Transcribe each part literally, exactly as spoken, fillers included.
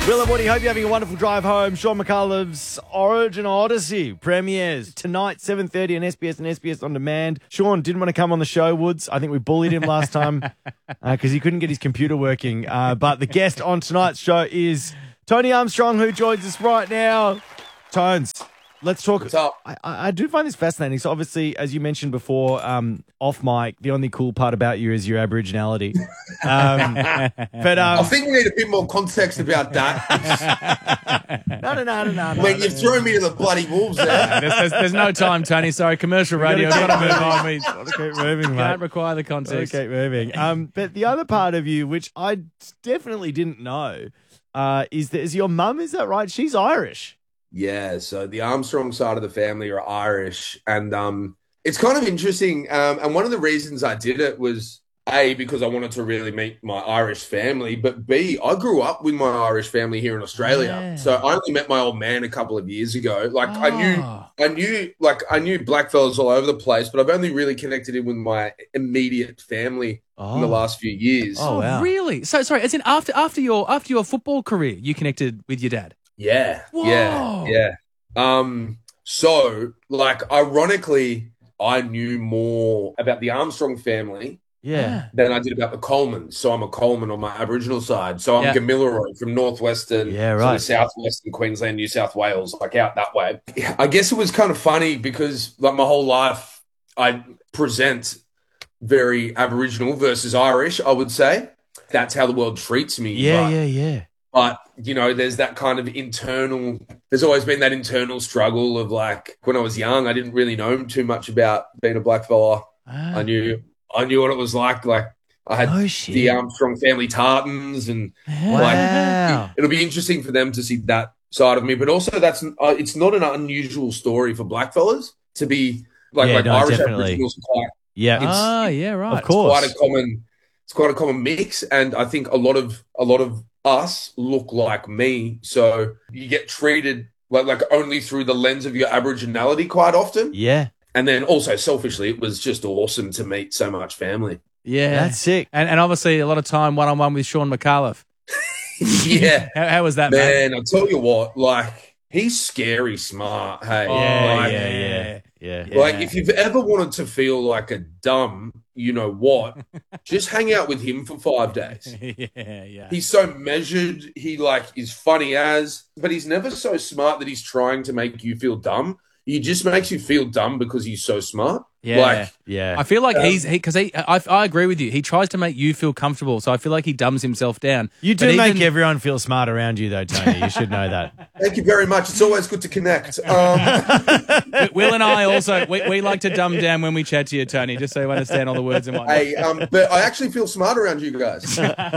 Will and Woody, hope you're having a wonderful drive home. Sean McCullough's Origin Odyssey premieres tonight, seven thirty on S B S and S B S On Demand. Sean didn't want to come on the show, Woods. I think we bullied him last time because uh, he couldn't get his computer working. Uh, but the guest on tonight's show is Tony Armstrong, who joins us right now. Tones, let's talk. What's up? I, I do find this fascinating. So obviously, as you mentioned before, um, off mic, the only cool part about you is your Aboriginality. Um, but um, I think we need a bit more context about that. no, no, no, no, no. I no, mean, no, you've no. thrown me to the bloody wolves there. there's, there's, there's no time, Tony. Sorry, commercial radio. I've got to move on. We Gotta keep moving, mate. can't require the Gotta context. keep moving. Um, but the other part of you, which I definitely didn't know, uh, is that is your mum? Is that right? She's Irish. Yeah, so the Armstrong side of the family are Irish, and um, it's kind of interesting. Um, and one of the reasons I did it was A, because I wanted to really meet my Irish family, but B, I grew up with my Irish family here in Australia. Yeah. So I only met my old man a couple of years ago. Like I knew, Oh. I knew, like I knew black fellas all over the place, but I've only really connected in with my immediate family in the Oh. last few years. Oh, wow. Really? So sorry. As in after after your after your football career, you connected with your dad. Yeah, Whoa. yeah, yeah. Um, so like, ironically, I knew more about the Armstrong family Yeah. than I did about the Colemans. So I'm a Coleman on my Aboriginal side. So I'm Yeah. Gamilaroi from northwestern, Yeah, sort right. of southwestern Queensland, New South Wales, like out that way. I guess it was kind of funny because like my whole life I present very Aboriginal versus Irish, I would say. That's how the world treats me. Yeah, but- yeah, yeah. But, you know, there's that kind of internal, there's always been that internal struggle of like, when I was young, I didn't really know too much about being a black fella. Ah. I knew, I knew what it was like. Like I had Oh, shit. the Armstrong family tartans and Wow. it'll be interesting for them to see that side of me. But also that's, uh, it's not an unusual story for black fellas to be like, Yeah, like no, Irish definitely. Aboriginals are quite, Yeah. It's- Ah, yeah, right. Of course. quite a common, it's quite a common mix. And I think a lot of, a lot of us look like me. So you get treated like, like only through the lens of your Aboriginality quite often. Yeah. And then also selfishly, it was just awesome to meet so much family. Yeah, That's sick. and and obviously a lot of time one on one with Sean McAuliffe. Yeah, How, how was that, man? man, I'll tell you what, like he's scary smart. Hey, Yeah, like, yeah, yeah, yeah. Yeah. like if you've ever wanted to feel like a dumb, you know what, just hang out with him for five days. yeah, yeah. He's so measured. He like is funny as, but he's never so smart that he's trying to make you feel dumb. He just makes you feel dumb because he's so smart. Yeah. Like, Yeah. I feel like Um, he's because he, I, I agree with you. He tries to make you feel comfortable, so I feel like he dumbs himself down. You do But make even- everyone feel smart around you, though, Tony. You should know that. thank you very much. It's always good to connect. Um, Will and I also we, we like to dumb down when we chat to you, Tony, just so you understand all the words and whatnot. hey, um, but I actually feel smart around you guys.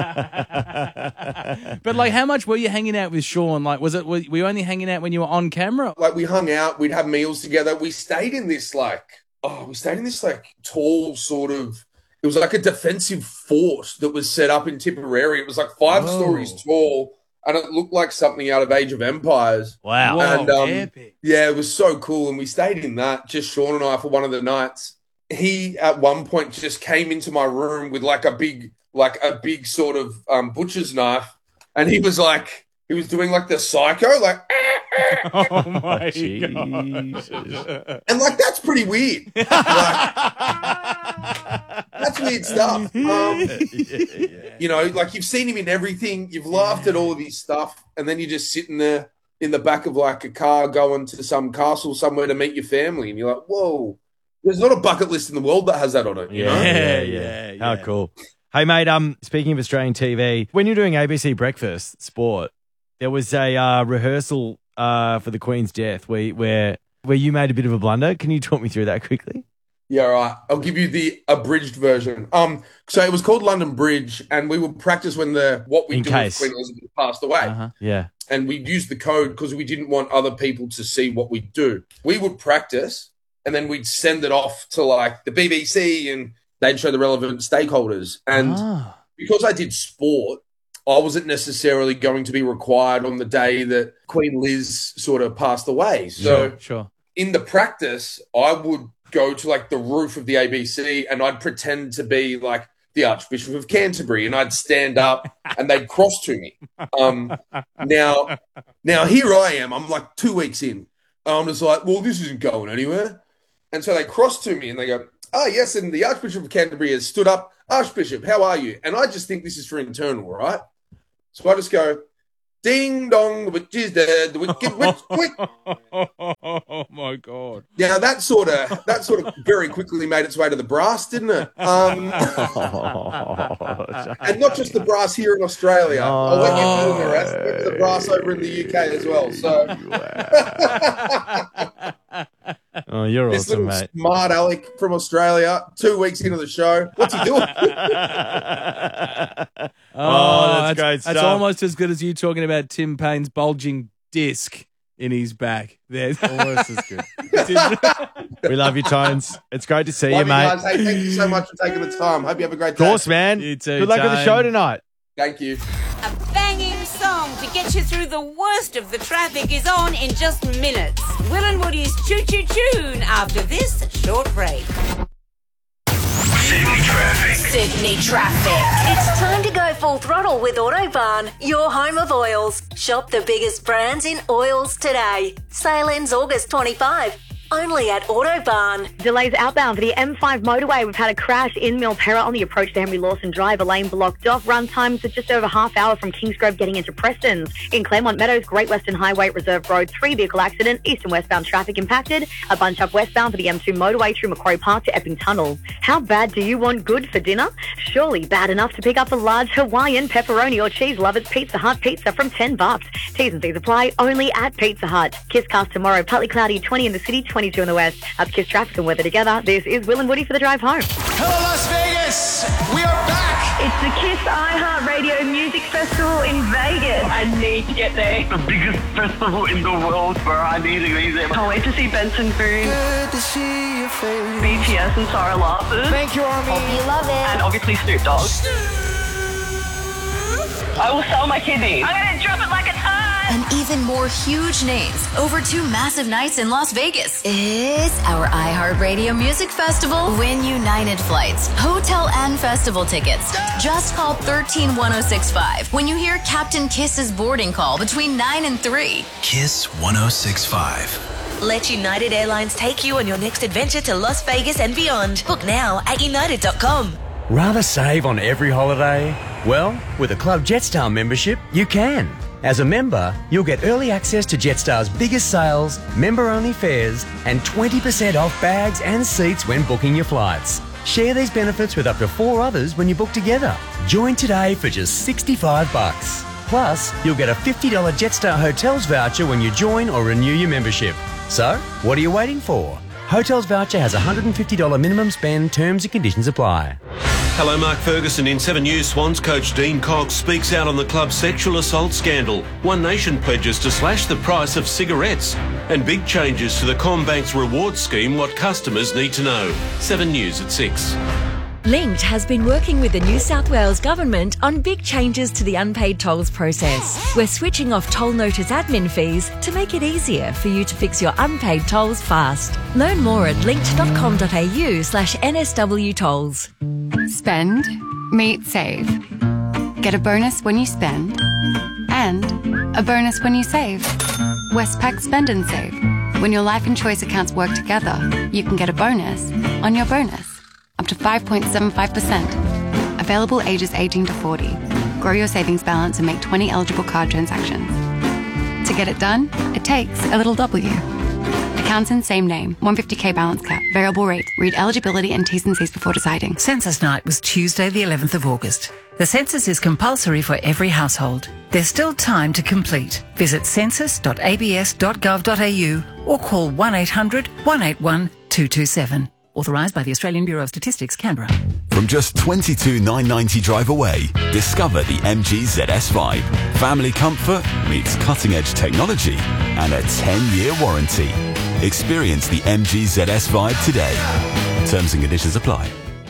But like, how much were you hanging out with Sean? Like, was it were were you only hanging out when you were on camera? Like we hung out, we'd have meals together. We stayed in this like, oh, we stayed in this like tall sort of. It was like a defensive fort that was set up in Tipperary. It was like five Whoa. stories tall, and it looked like something out of Age of Empires. Wow. Whoa, And, um, epic. Yeah, it was so cool. And we stayed in that, just Sean and I, for one of the nights. He, at one point, just came into my room with like a big, like a big sort of um, butcher's knife. And he was like, he was doing like the psycho, like, Oh my Jesus. god! and like, that's pretty weird. Like, that's weird stuff. Um, you know, like you've seen him in everything. You've laughed at all of his stuff. And then you're just sitting there in the back of like a car going to some castle somewhere to meet your family. And you're like, whoa, there's not a bucket list in the world that has that on it, you Yeah, know? yeah, Yeah, yeah. How yeah. cool. Hey, mate, um, speaking of Australian T V, when you're doing A B C Breakfast Sport, there was a uh, rehearsal uh, for the Queen's death where, where where you made a bit of a blunder. Can you talk me through that quickly? Yeah, all right. I'll give you the abridged version. Um, so it was called London Bridge, and we would practice when the what we In do case. with Queen Elizabeth passed away. Uh-huh. Yeah. And we'd use the code because we didn't want other people to see what we do. We would practice and then we'd send it off to like the B B C and they'd show the relevant stakeholders. And Ah. because I did sport, I wasn't necessarily going to be required on the day that Queen Liz sort of passed away. So Sure, sure. in the practice, I would go to like the roof of the A B C and I'd pretend to be like the Archbishop of Canterbury, and I'd stand up and they'd cross to me. Um, now, now here I am. I'm like two weeks in. I'm just like, well, this isn't going anywhere. And so they cross to me and they go, oh, yes, and the Archbishop of Canterbury has stood up. Archbishop, how are you? And I just think this is for internal, right? So I just go, ding dong, the witch is dead, the wicked witch quick. Oh my God! Now that sort of that sort of very quickly made its way to the brass, didn't it? Um, and not just the brass here in Australia. I'll let you know the rest. Went to the brass over in the U K as well. So, oh, you're this awesome, little mate. smart aleck from Australia, two weeks into the show, what's he doing? Oh, that's great That's stuff. almost as good as you talking about Tim Payne's bulging disc in his back. There. Almost as good. We love you, Tones. It's great to see Love you, mate. guys. Hey, thank you so much for taking the time. Hope you have a great Of day. course, man. You too, Good luck with the Tone. show tonight. Thank you. A banging song to get you through the worst of the traffic is on in just minutes. Will and Woody's Choo Choo Tune after this short break. Sydney traffic. Sydney traffic. It's time to go full throttle with Autobarn, your home of oils. Shop the biggest brands in oils today. Sale ends August twenty-fifth. Only at Autobarn. Delays outbound for the M five motorway. We've had a crash in Milperra on the approach to Henry Lawson Drive. A lane blocked off. Run times are just over half hour from Kingsgrove getting into Preston's. In Claremont Meadows, Great Western Highway, Reserve Road, three vehicle accident. East and westbound traffic impacted. A bunch up westbound for the M two motorway through Macquarie Park to Epping Tunnel. How bad do you want good for dinner? Surely bad enough to pick up a large Hawaiian pepperoni or cheese lovers Pizza Hut pizza from ten bucks. T's and C's apply only at Pizza Hut. Kiss cast tomorrow. Partly cloudy, twenty in the city, twenty-two in the west. Up Kiss traffic and weather together. This is Will and Woody for the drive home. Hello, Las Vegas. We are back. It's the Kiss iHeartRadio Music Festival in Vegas. I need to get there. The biggest festival in the world where I need to be there. Can't wait to see Benson Boone. Good to see your face. B T S and Sarah Larson. Thank you, Army. Hope you love it. And obviously Snoop Dogg. I will sell my kidneys. I'm going to drop it like it's hot. And even more huge names over two massive nights in Las Vegas. It's our iHeartRadio Music Festival. Win United flights, hotel and festival tickets. Just call one three one oh six five when you hear Captain Kiss's boarding call between nine and three. Kiss one oh six five. Let United Airlines take you on your next adventure to Las Vegas and beyond. Book now at united dot com. Rather save on every holiday? Well, with a Club Jetstar membership, you can. As a member, you'll get early access to Jetstar's biggest sales, member-only fares, and twenty percent off bags and seats when booking your flights. Share these benefits with up to four others when you book together. Join today for just sixty-five bucks. Plus, you'll get a fifty dollars Jetstar Hotels voucher when you join or renew your membership. So, what are you waiting for? Hotels voucher has a one hundred fifty dollars minimum spend. Terms and conditions apply. Hello, Mark Ferguson. In Seven News, Swans coach Dean Cox speaks out on the club's sexual assault scandal. One Nation pledges to slash the price of cigarettes. And big changes to the CommBank's reward scheme, what customers need to know. Seven News at six. Linked has been working with the New South Wales Government on big changes to the unpaid tolls process. We're switching off toll notice admin fees to make it easier for you to fix your unpaid tolls fast. Learn more at linked.com.au slash NSW tolls. Spend, meet, save. Get a bonus when you spend and a bonus when you save. Westpac Spend and Save. When your life and choice accounts work together, you can get a bonus on your bonus. Up to five point seven five percent. Available ages eighteen to forty. Grow your savings balance and make twenty eligible card transactions. To get it done, it takes a little W. Accounts in same name. one hundred fifty thousand balance cap. Variable rate. Read eligibility and T's and C's before deciding. Census night was Tuesday the eleventh of August. The census is compulsory for every household. There's still time to complete. Visit census dot a b s dot gov dot a u or call one eight hundred, one eight one, two two seven. Authorised by the Australian Bureau of Statistics, Canberra. From just twenty-two thousand nine hundred ninety drive away, discover the M G Z S Vibe. Family comfort meets cutting-edge technology and a ten-year warranty. Experience the M G Z S Vibe today. Terms and conditions apply.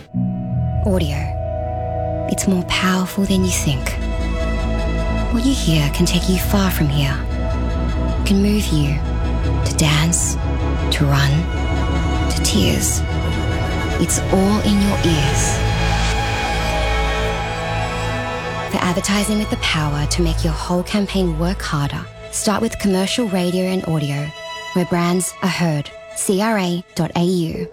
Audio. It's more powerful than you think. What you hear can take you far from here. It can move you to dance, to run, to tears. It's all in your ears. for advertising with the power to make your whole campaign work harder. Start with commercial radio and audio, where brands are heard. C R A dot A U.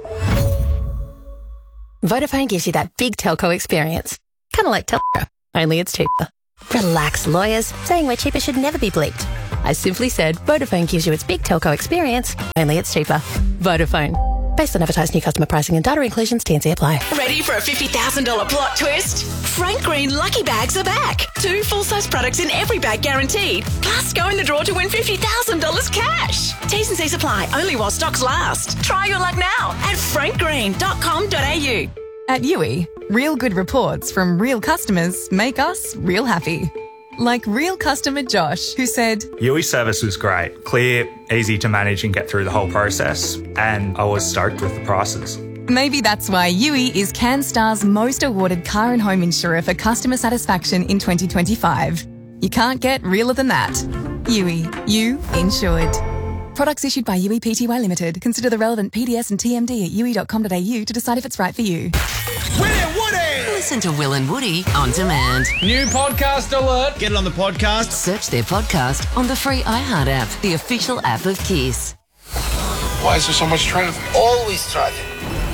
Vodafone gives you that big telco experience. Kind of like telco, only it's cheaper. Relax, lawyers. Saying we're cheaper should never be bleeped. I simply said Vodafone gives you its big telco experience, only it's cheaper. Vodafone. Based on advertised new customer pricing and data inclusions, T and C apply. Ready for a fifty thousand dollars plot twist? Frank Green Lucky Bags are back. Two full-size products in every bag guaranteed. Plus, go in the draw to win fifty thousand dollars cash. T's and C's apply, only while stocks last. Try your luck now at frank green dot com dot a u. At U I, real good reports from real customers make us real happy. Like real customer Josh, who said, U I service was great, clear, easy to manage and get through the whole process, and I was stoked with the prices. Maybe that's why U I is CanStar's most awarded car and home insurer for customer satisfaction in twenty twenty-five. You can't get realer than that. U I, you insured. Products issued by U I Pty Limited. Consider the relevant P D S and T M D at u i dot com dot a u to decide if it's right for you. Listen to Will and Woody on demand. New podcast alert. Get it on the podcast. Search their podcast on the free iHeart app, the official app of Kiss. Why is there so much traffic? Always traffic.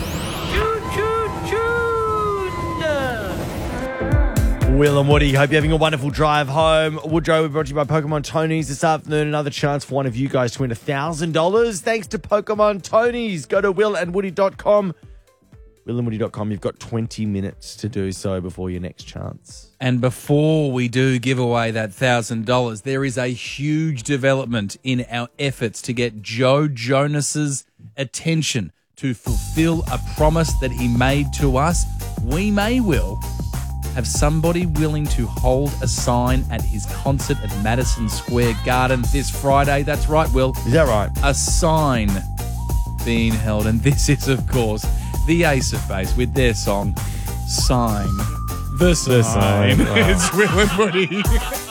Will and Woody, hope you're having a wonderful drive home. Woodrow, we're brought to you by Pokemon Tony's this afternoon. Another chance for one of you guys to win one thousand dollars. Thanks to Pokemon Tony's. Go to will and woody dot com. will and woody dot com. You've got twenty minutes to do so before your next chance. And before we do give away that one thousand dollars, there is a huge development in our efforts to get Joe Jonas's attention to fulfill a promise that he made to us. We may, Will, have somebody willing to hold a sign at his concert at Madison Square Garden this Friday. That's right, Will. Is that right? A sign being held. And this is, of course, the Ace of Base with their song, Sign. The Sign. The Sign. It's Will and Woody.